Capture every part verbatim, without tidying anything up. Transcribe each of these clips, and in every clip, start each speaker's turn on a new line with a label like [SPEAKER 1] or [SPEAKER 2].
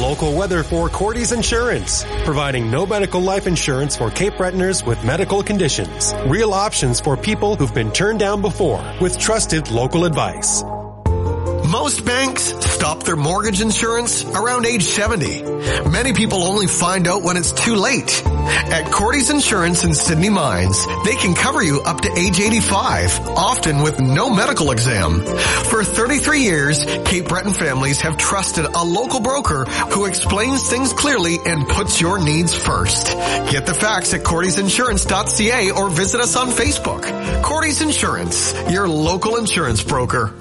[SPEAKER 1] local weather for Cordy's Insurance, providing no medical life insurance for Cape Bretoners with medical conditions. Real options for people who've been turned down before with trusted local advice.
[SPEAKER 2] Most banks stop their mortgage insurance around age seventy. Many people only find out when it's too late. At Cordy's Insurance in Sydney Mines, they can cover you up to age eighty-five, often with no medical exam. For thirty-three years, Cape Breton families have trusted a local broker who explains things clearly and puts your needs first. Get the facts at cordys insurance dot c a or visit us on Facebook. Cordy's Insurance, your local insurance broker.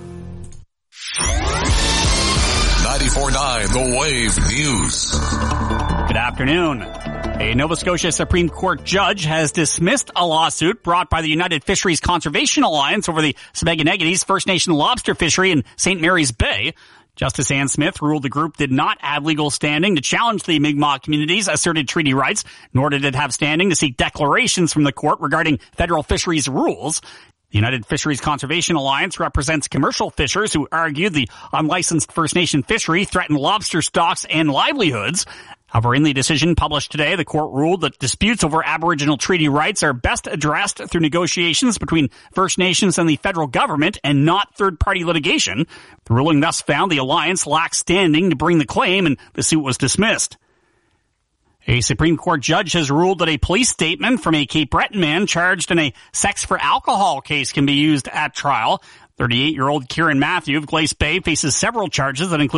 [SPEAKER 3] ninety-four point nine The Wave News.
[SPEAKER 4] Good afternoon. A Nova Scotia Supreme Court judge has dismissed a lawsuit brought by the United Fisheries Conservation Alliance over the Smegonegades First Nation lobster fishery in Saint Mary's Bay. Justice Ann Smith ruled the group did not have legal standing to challenge the Mi'kmaq community's asserted treaty rights, nor did it have standing to seek declarations from the court regarding federal fisheries rules. The United Fisheries Conservation Alliance represents commercial fishers who argue the unlicensed First Nation fishery threatened lobster stocks and livelihoods. However, in the decision published today, the court ruled that disputes over Aboriginal treaty rights are best addressed through negotiations between First Nations and the federal government and not third-party litigation. The ruling thus found the alliance lacked standing to bring the claim, and the suit was dismissed. A Supreme Court judge has ruled that a police statement from a Cape Breton man charged in a sex for alcohol case can be used at trial. thirty-eight-year-old Kieran Matthew of Glace Bay faces several charges that include